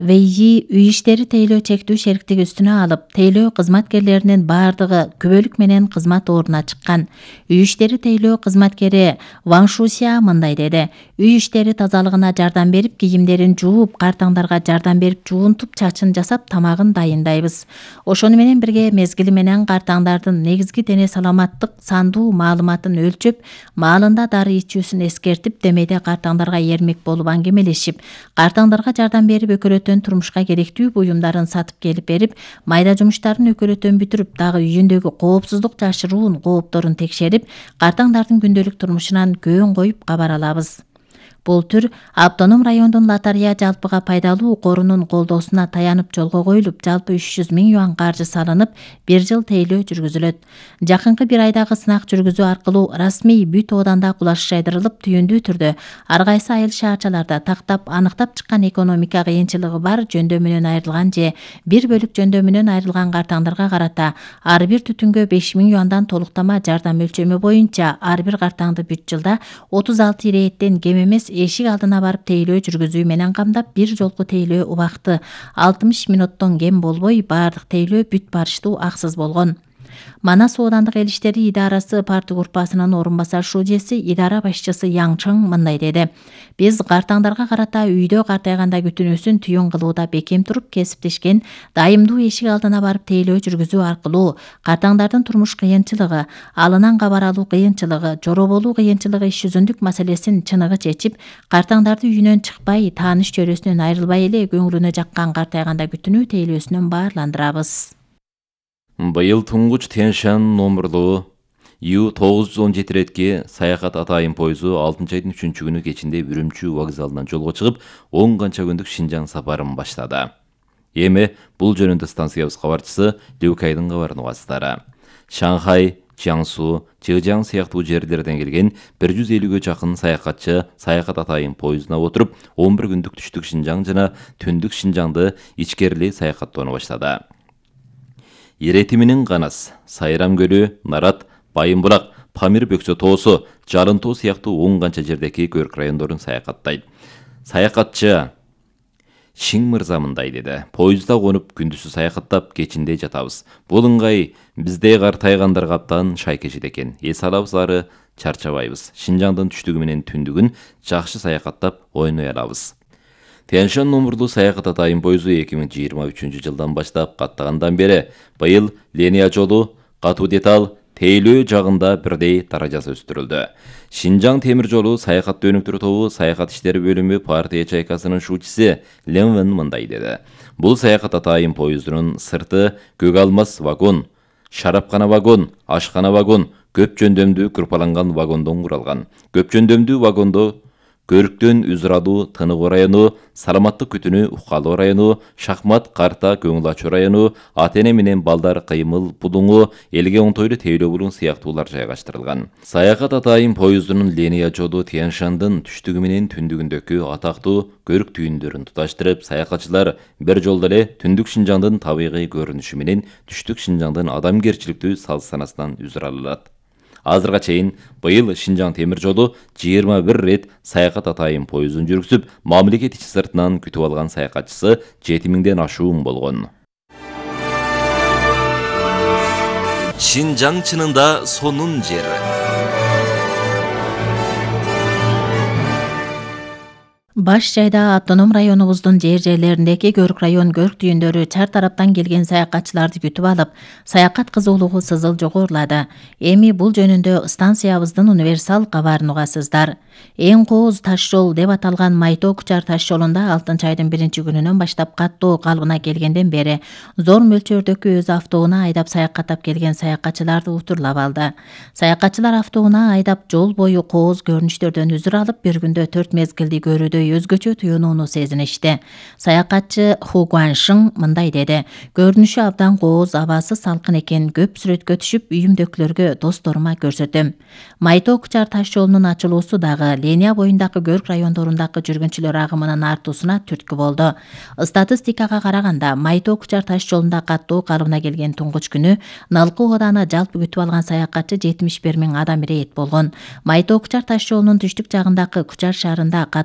ВИИ үй иштери тейлөө чектүү шериктиги үстүнө алып, тейлөө кызматкерлеринин баардыгы күбөлүк менен кызмат ордуна чыккан. Үй иштери тейлөө кызматкери Ван Шусия мындай деди: үй иштери тазалыгына жардам берип, кийимдерин жууп, картаңдарга жардам берип, жуунтуп, чачын жасап, тамагын дайындайбыз. Ошону менен бирге мезгили менен картаңдардын негизги дене саламаттык сандуу маалыматын өлчөп, маалында дары ичүүсүн эскертип, демейде картаңдарга эрмек болуп аңгемелешип, картаңдарга жардам берип, өкөлөтөн турмушка керектүү буюмдарын сатып келип берип, майда жумуштарын өкөлөтөн бүтүрүп, дагы үйүндөгү коопсуздук жашыруун коопторун текшерип, картаңдардын күндөлүк турмушунан көөн коюп кабар алабыз. Бул түр автоном райондун лотерея жалпыга пайдалуу корунун колдоосуна таянып жолго коюлуп, жалпы 300 000 юан каржы салынып, 1 жыл тейлөө жүргүзүлөт. Жакынкы 1 айдагы сынак жүргүзүү аркылуу расмий бүт ооданда кулаш жайдырылып, түйүндүү түрдө ар кайсы айыл шаарчаларда тактап, аныктап чыккан экономика кыйынчылыгы бар жөндөмүнөн айрылган же бир бөлүк жөндөмүнөн айрылган картаңдарга карата ар бир түтүнгө 5 000 юандан толуктама жардам өлчөмү боюнча ар бир картаңды бүт жылда 36 ирээттен кем эмес эшик алдына барып тейлөө жүргүзүү менен камдап, бир жолку тейлөө убакыты 60 мүнөттөн кем болбой, баардык тейлөө бүт барыштуу аксыз болгон. Манас оодандык эл иштери идарасы парты группасынын орун басар шужеси, идара башчысы Яң Чың мындай деди: биз картаңдарга карата үйдө картайганда күтүнүүсүн түйүн кылууда бекем туруп, кесиптешкен дайымдуу эшик алдына барып тейлөө жүргүзүү аркылуу картаңдардын турмуш кыйынчылыгы, алынан кабар алуу кыйынчылыгы, жороболуу кыйынчылыгы, иш жүзүндүк маселесин чыныгы чечип, картаңдарды үйүнөн чыкпай, тааныш чөрөсүнөн айрылбай эле көңүлүнө жаккан картайганда күтүнүү тейлөөсүнөн баарландырабыз. Быйыл туңгуч Тянь-Шань номерлуу Ю-917 ретке саякат атайын пойызу 6 айдын 3 күнү кечинде Үрүмчү вокзалынан жолго чыгып, 10 канча күндүк Шинжаң сапарын баштады. Эми бул жөнүндө станциябыз кабарчысы Любкайдын кабарын угасыздар. Шанхай, Jiangsu, Zhejiang сыяктуу жерлерден келген 150-ге жакын саякатчы саякат атайын пойызына отуруп, 11 күндүк түштүк Шинжаң жана түндүк Шинжаңды ичкерилей саякаттоону баштады. Иретиминин Канас, Сайрам көлү, Нарат, Байымбулак, Памир бөксө тоосу, Жарын тоо сыяктуу 10 канча жердеги көрк райондорун саякаттайт. Саякатчы Шиң мырза мындай деди: поездда конуп күндүзү саякаттап, кечинде жатабыз. Бул ыңгай бизде картайгандарга аптан шайкешет экен. Эс алабыз ары чарчабайбыз. Шинжаңдын түштүгү менен түндүгүн жакшы саякаттап ойной алабыз. Тянь-Шань номерлуу саякат атайын пойызу 2023 жылдан баштап каттагандан бери быйыл линия жолу, катуу деталь, тейлөө жагында бирдей даражасы өстүрүлдү. Шинжаң темир жолу саякат өнүктүрүү тобу саякат иштери бөлүмү партия чайкасынын шуучусу Лен Вен мындай деди: бул саякат атайын пойыздын сырты көк алмас вагон, шарапкана вагон, ашкана вагон, көп жөндөмдүү кырпаланган вагондон куралган. Көп жөндөмдүү вагондо Көрктөн Үзрадуу, Тыныгуу району, Саламаттык күтүнүү Уккалуу району, Шахмат, Карта, Көңүл ачуу району, ата-эне менен балдар кыймыл булуңу, элге оңтойлуу тейлөө булуң сыяктуулар жайгаштырылган. Саякат атайын пойыздын линия жолу Тянь-Шаньдын түштүгү менен түндүгүндөгү атактуу көрк түйүндөрүн туташтырып, саякатчылар бир жолдо эле түндүк Шинжаңдын табигый көрүнүшү менен түштүк Шинжаңдын адамгерчиликтүү салт-санасынан үзүр алат. Азырга чейин быйыл Шинжаң темир жолу 21 рет саякат атайын пойызын жүргүзүп, мамлекет ичи сыртынан күтүп алган саякатчысы 7000ден ашуун болгон. Шинжаң чынында сонун жер. Баш жайда автоном районубуздун жерлериндеги көрк район көрк түйүндөрү чар тараптан келген саякатчыларды күтүп алып, саякат кызуулугу сызыл жогорулады. Эми бул жөнүндө станциябыздын универсал кабарын угасыздар. Эң кооз таш жол деп аталган Майтоо-Кучар таш жолунда 6 айдын 1-күнүнөн баштап каттоо калыбына келгенден бери зор мөлчөрдөгү өз автоуна айдап саякаттап келген саякатчыларды утурлап алды. Саякатчылар автоуна айдап жол бою кооз көрүнүштөрдөн үзүр алып, бир күндө 4 мезгилди көрүүдөй өзгөчө туюнууну сезиништи. Саякатчы Ху Гуаншың мындай деди: көрүнүшү абдан кооз, абасы салкын экен, көп сүрөткө түшүп, үйүмдөгүлөргө, досторума көрсөтөм. Майтоо-Кучар таш жолунун ачылуусу дагы линия боюндагы көрк райондорундагы жүргүнчүлөр агымынын артуусуна түрткү болду. Статистикага караганда, Майтоо-Кучар таш жолунда каттоо калыбына келген туңгуч күнү Налкы ооданы жалпы күтүп алган саякатчы 71 000 адам ирээт болгон. Майтоо-Кучар таш жолунун түштүк жагындагы Кучар шаарында каттоо калыбына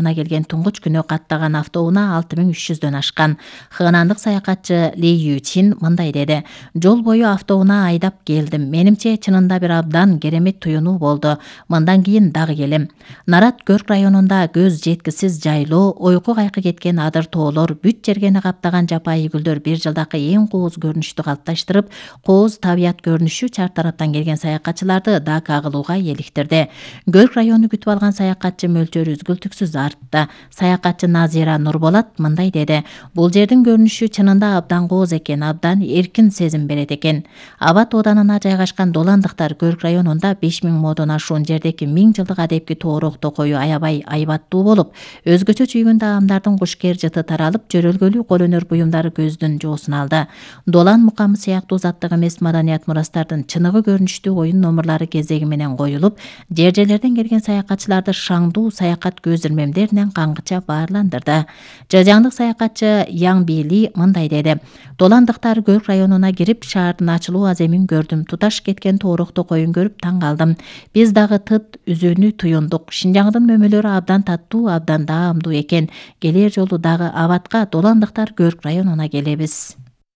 катабына келген туңгуч күнү каттаган автоунаа 6300дөн ашкан. Хынандык саякатчы Ли Ючин мындай деди: "Жол бою автоунаа айдап келдим. Менимче чынында бир абдан керемет туюнуу болду. Мындан кийин дагы келем." Нарат Көрк районунда көз жеткисиз жайлоо, ойку кайкы кеткен адыр тоолор, бүт жергени каптаган жапайы гүлдөр бир жылдакы эң кооз көрүнүштү калыпташтырып, кооз табият көрүнүшү чар тараптан келген саякатчыларды Дака кылууга эликтирди. Көрк району күтүп алган саякатчы мөлчөрү үзгүлтүксүз артты. Саякатчы Назира Нурболат мындай деди: "Бул жердин көрүнүшү чынында абдан кооз экен, абдан эркин сезим берет экен." Абат оданына жайгашкан Доландыктар Көрк районунда 5000 модон ашуун жердеки 1000 жылдык адепки тоорок токою аябай айбаттуу болуп, өзгөчө чүйгүн таамдардын кушкер жыты таралып, жөрөлгөлүү кол өнөр буюмдары көздүн жоосун алды. Долан мукамы сыяктуу заттык эмес маданият мурастардын чыныгы көрүнүштүү оюн номурлары кезеги менен коюлуп, жер-жерлерден келген саякатчыларды шаңдуу саякат көзирмемдеринен каңгыча баарландырды. Жажаңдык саякатчы Яң Били мындай деди: "Доландыктар Көрк районуна кирип, шаардын ачылуу аземин көрдүм. Туташ кеткен тоорок токоюн көрүп таң калдым. Биз дагы тыт үзүүнү туюндук. Шинжаңдын мөмөлөрү абдан таттуу, абдан даамдуу экен. Келер жолу дагы Абатка Доландыктар Көрк районуна келебиз."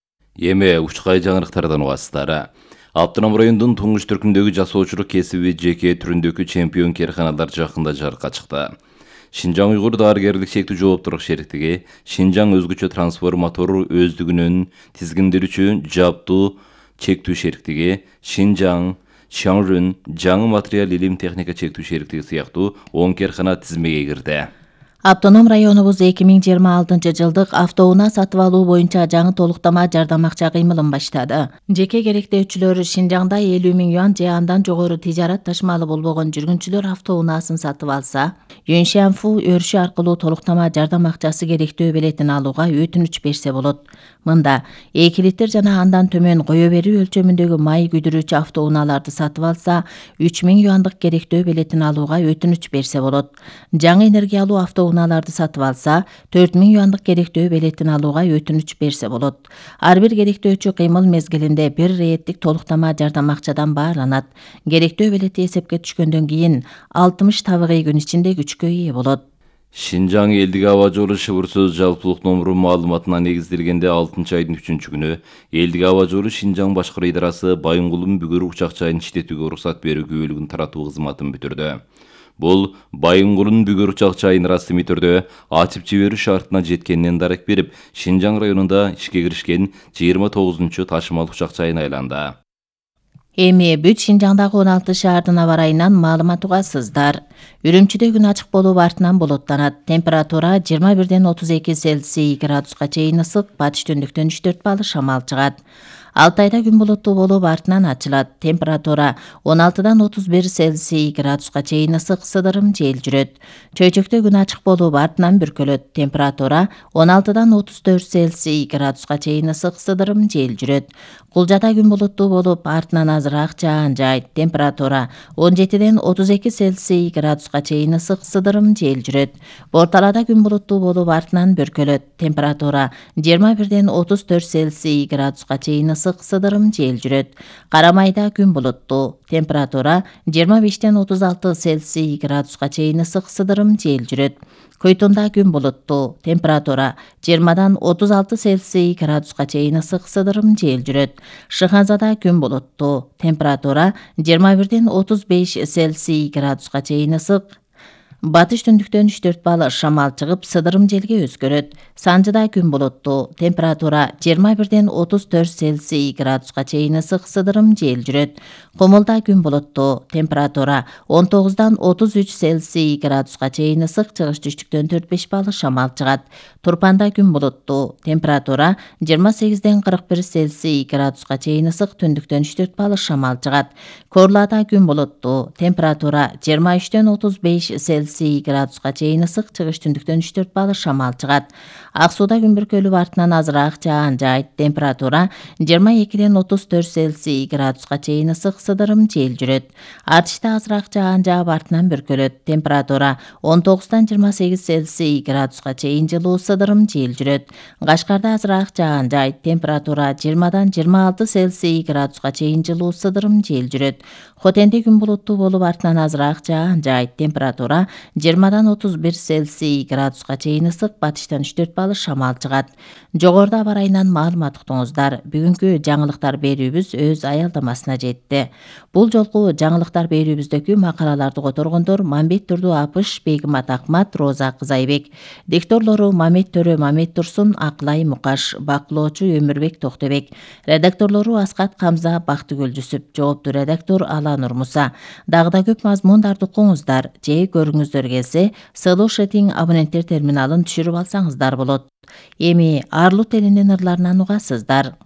Эми учкай жаңырыктардан угасыздар. Автоном райондун туңгуч түркүмдөгү жасоочулук кесиби жеке түрүндөгү чемпион карханалар жакында жарыкка чыкты. Шинжаң уйгур дарыгерлик шектүү жооптуулук шериктиги Шинжаң өзгөчө трансформатор өздүгүнөн тизгиндирүүчү жаптуу чектүү шериктиги Шинжаң Шаңрүн жаңы материал илим техника чектүү шериктиги сыяктуу 10 кархана тизмеге кирди. Автоном районубуз 2026 жылдык автоунаа сатып алуу боюнча жаңы толуктама жардам акча кыймылын баштады. Жеке керектөөчүлөр Шинжаңда 50 000 юан же андан жогору тижарат ташмалы болбогон жүргүнчүлөр автоунаасын сатып алса, Юншанфу өрүшү аркылуу толуктама жардам акчасы керектөө белетин алууга өтүнүч берсе болот. Мында 2 литр жана андан төмөн кое берүү өлчөмүндөгү май күйдүрүүчү автоунааларды сатып алса, 3000 юандык керектөө белетин алууга өтүнүч берсе болот. Жаңы энергиялуу автоунааларды сатып алса, 4000 юандык керектөө белетин алууга өтүнүч берсе болот. Ар бир керектөөчү кыймыл мезгилинде бир реттик толуктама жардам акчадан баарланат. Керектөө белети эсепке түшкөндөн кийин 60 табигый күн ичинде күчкө ээ болот. Шинжаң элдик аба жолу шыбыр-сөз жалпылык номуру маалыматына негизделгенде 6-айдын 3-күнү элдик аба жолу Шинжаң башкаруу идарасы Байынгулун Бүгүр учак жайын иштетүүгө уруксат берүү күбөлүгүн таратуу кызматын бүтүрдү. Бул Байынгулун Бүгүр учак жайын расмий түрдө ачып жиберүү шартына жеткенинен дарек берип, Шинжаң районунда ишке киришкен 29-чу ташымал учак жайына айланды. Эми бүт Шинжаңдагы 16 шаардын аба ырайынан маалымат угасыздар. Үрүмчүдө күн ачык болуп артынан булуттанат. Температура 21-ден 32 Цельсий градуска чейин ысык, батыш түндүктөн 3-4 балл шамал чыгат. Алтайда күн булуттуу болуп артынан ачылат. Температура 16-дан 31 Цельсий градуска чейин ысык, сыдырым жел жүрөт. Чөйчөктө күн ачык болуп артынан бүркөлөт. Температура 16-дан 34 Цельсий градуска чейин ысык, сыдырым жел жүрөт. Кулжада күн булуттуу болуп артынан азыраак жаан жайт. Температура 17-ден 32 Цельсий градуска чейин ысык, сыдырым жел жүрөт. Борталада күн булуттуу болуп артынан бүркөлөт. Температура 21-ден 34 Цельсий градуска чейин ысык, сыдырым жел жүрөт. Карамайда күн булуттуу. Температура 25-ден 36 Цельсий градуска чейин ысык, сыдырым жел жүрөт. Көйтүндө күн булуттуу. Температура 20-дан 36 Цельсий градуска чейин ысык, сыдырым жел жүрөт. Шыханзада күн булуттуу. Температура 21-ден 35 Цельсий градуска чейин ысык. Батыш түндүктөн 3-4 балл шамал чыгып, сыдырым желге өзгөрөт. Санжыда күн булуттуу. Температура 21-ден 34 Цельсий градуска чейин ысык, сыдырым жел жүрөт. Комулда күн булуттуу. Температура 19-дан 33 Цельсий градуска чейин ысык, чыгыш түштүктөн 4-5 балл шамал чыгат. Турпанда күн булуттуу. Температура 28-ден 41 Цельсий градуска чейин ысык, түндүктөн 3-4 балл шамал чыгат. Корлада күн булуттуу. Температура 23-ден 35 Цельсий градуска чейин ысык, чыгыш түндүктөн 3-4 балл шамал чыгат. Ак сууда күн бүркөлүп артынан азыраак жаан жайт. Температура 22-ден 34 Цельсий градуска чейин ысык, сыдырым жел жүрөт. Артышта азыраак жаан жаап артынан бүркөлөт. Температура 19-дан 28 Цельсий градуска чейин жылуу, сыдырым жел жүрөт. Кашкарда азыраак жаан жайт. Температура 20-дан 26 Цельсий градуска чейин жылуу, сыдырым жел жүрөт. Хотенде күн булуттуу болуп артынан азыраак жаан жайт. Температура 20-31 Цельсий градуска чейин ысык, батыштан 3-4 балл шамал чыгат. Жогоруда аба ырайынан маалымат уктуңуздар. Бүгүнкү жаңылыктар берүүбүз өз аялдамасына жетти. Бул жолку жаңылыктар берүүбүздөгү макалаларды которгондор Мамбет Турду Апыш, Бегимат Акмат, Роза Кызайбек. Дикторлору Мамет Төрө Мамет Турсун, Акылай Мукаш, бакылоочу Өмүрбек Токтобек. Редакторлору Аскат Камза, Бактыгүл Жүсүп. Жоопту редактор Аланур Муса. Дагы да көп мазмундарды укуңуздар же көрүңүздөр келсе, Слушатин абоненттер терминалын түшүрүп алсаңыздар болот. Эми Арлут элинин ырларынан угасыздар.